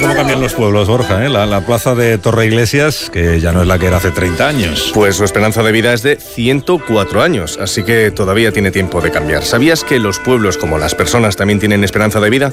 cómo cambian los pueblos, Borja, ¿eh? La plaza de Torreiglesias, que ya no es la que era hace 30 años. Pues su esperanza de vida es de 104 años, así que todavía tiene tiempo de cambiar. ¿Sabías que los pueblos, como las personas, también tienen esperanza de vida?